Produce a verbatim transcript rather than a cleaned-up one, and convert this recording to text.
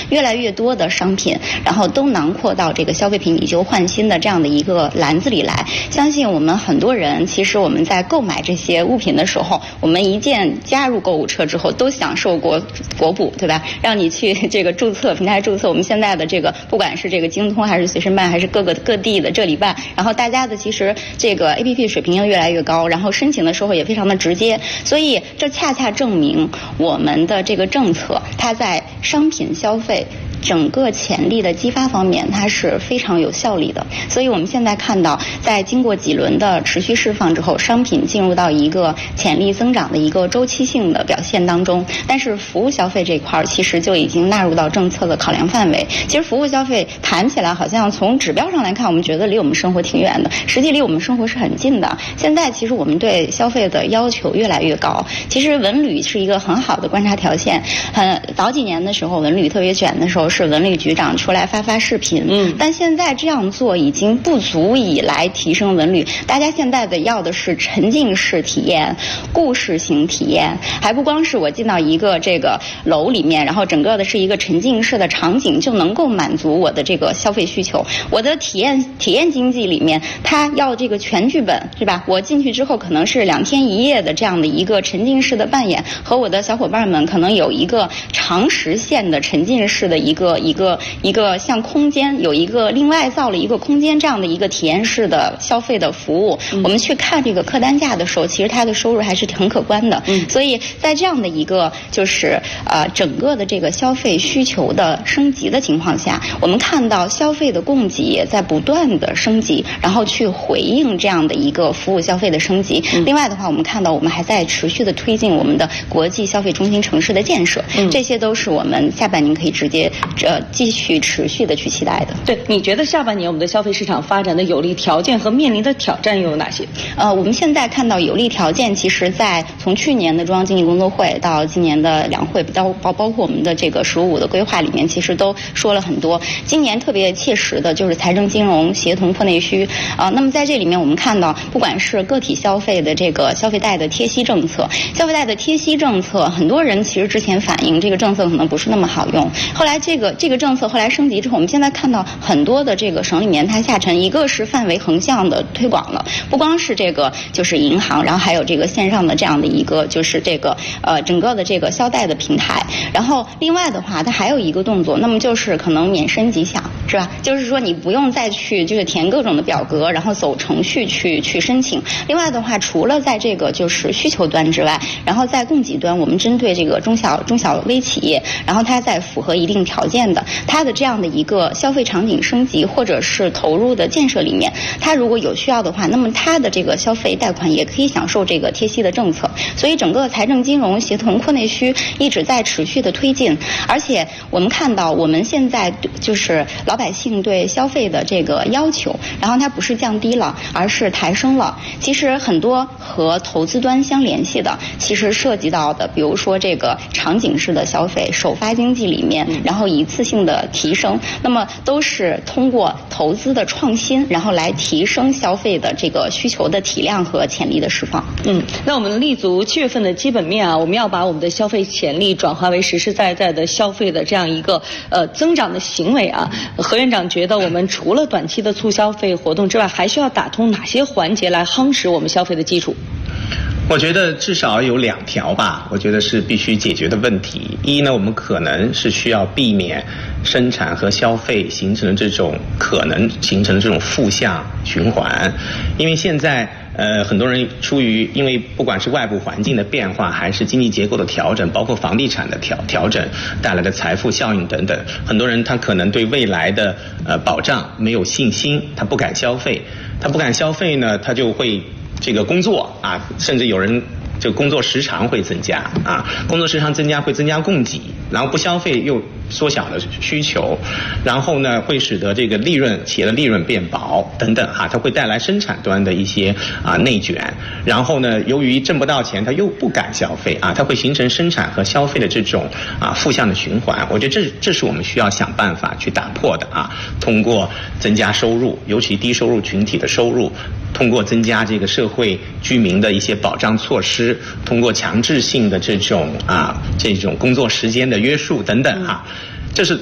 越来越多的商品，然后都囊括到这个消费品以旧换新的这样的一个篮子里来。相信我们很多人，其实我们在购买这些物品的时候，我们一键加入购物车之后，都享受过国补，对吧？让你去这个注册平台注册。我们现在的这个，不管是这个京通还是随身办，还是各个各地的这里办，然后大家的其实这个 A P P 水平越来越高，然后申请的时候也非常的直接，所以这恰恰证明我们的这个政策，它在商品消费整个潜力的激发方面，它是非常有效力的。所以我们现在看到，在经过几轮的持续释放之后，商品进入到一个潜力增长的一个周期性的表现当中。但是服务消费这块其实就已经纳入到政策的考量范围。其实服务消费谈起来，好像从指标上来看，我们觉得离我们生活挺远的，实际离我们生活是很近的。现在其实我们对消费的要求越来越高。其实文旅是一个很好的观察条线。很早几年的时候，文旅特别卷的时候，是文旅局长出来发发视频，嗯，但现在这样做已经不足以来提升文旅。大家现在的要的是沉浸式体验、故事型体验，还不光是我进到一个这个楼里面，然后整个的是一个沉浸式的场景就能够满足我的这个消费需求。我的体验体验经济里面，它要这个全剧本，是吧？我进去之后可能是两天一夜的这样的一个沉浸式的扮演，和我的小伙伴们可能有一个长时限的沉浸式的一个一个一个像空间，有一个另外造了一个空间这样的一个体验式的消费的服务。嗯、我们去看这个客单价的时候，其实它的收入还是很可观的。嗯，所以在这样的一个就是呃整个的这个消费需求的升级的情况下，我们看到消费的供给也在不断的升级，然后去回应这样的一个服务消费的升级。嗯、另外的话，我们看到我们还在持续的推进我们的国际消费中心城市的建设。嗯，这些都是我们下半年可以直接呃继续持续的去期待的。 对，你觉得下半年我们的消费市场发展的有利条件和面临的挑战又有哪些？ 呃，我们现在看到有利条件，其实在从去年的中央经济工作会到今年的两会，包包包括我们的这个“十五五”的规划里面，其实都说了很多。今年特别切实的就是财政金融协同破内需啊、呃。那么在这里面，我们看到，不管是个体消费的这个消费贷的贴息政策，消费贷的贴息政策，很多人其实之前反映这个政策可能不是那么好用。后来这个这个政策后来升级之后，我们现在看到很多的这个省里面它下沉，一个是范围横向的推广了，不光是这个就是银行，然后还有这个线上的这样的一个就是这个呃整个的这个销贷的平台。然后另外的话，它还有一个动作，那么就是可能免申即享，是吧？就是说你不用再去就是填各种的表格，然后走程序去去申请。另外的话，除了在这个就是需求端之外，然后在供给端，我们针对这个中小中小微企业，然后它在符合一定条件的，它的这样的一个消费场景升级或者是投入的建设里面，它如果有需要的话，那么它的这个消费贷款也可以享受这个贴息的政策。所以整个财政金融协同扩内需一直在持续的推进，而且我们看到我们现在就是老百姓对消费的这个要求，然后它不是降低了，而是抬升了。其实很多和投资端相联系的，其实涉及到的，比如说这个场景式的消费、首发经济里面，然后一次性的提升，那么都是通过投资的创新，然后来提升消费的这个需求的体量和潜力的释放。 嗯，那我们立足七月份的基本面啊，我们要把我们的消费潜力转化为实实在在的消费的这样一个呃增长的行为啊。何院长觉得我们除了短期的促消费活动之外，还需要打通哪些环节来夯实我们消费的基础？ 我觉得至少有两条吧，我觉得是必须解决的问题。一呢，我们可能是需要避免生产和消费形成的这种可能形成的这种负向循环，因为现在呃很多人出于因为不管是外部环境的变化，还是经济结构的调整，包括房地产的调调整带来的财富效应等等，很多人他可能对未来的呃保障没有信心，他不敢消费，他不敢消费呢，他就会这个工作啊，甚至有人这个工作时长会增加啊，工作时长增加会增加供给，然后不消费又缩小了需求，然后呢会使得这个利润企业的利润变薄等等哈、啊，它会带来生产端的一些啊内卷，然后呢由于挣不到钱，它又不敢消费啊，它会形成生产和消费的这种啊负向的循环。我觉得这这是我们需要想办法去打破的啊，通过增加收入，尤其低收入群体的收入。通过增加这个社会居民的一些保障措施，通过强制性的这种啊这种工作时间的约束等等啊，这是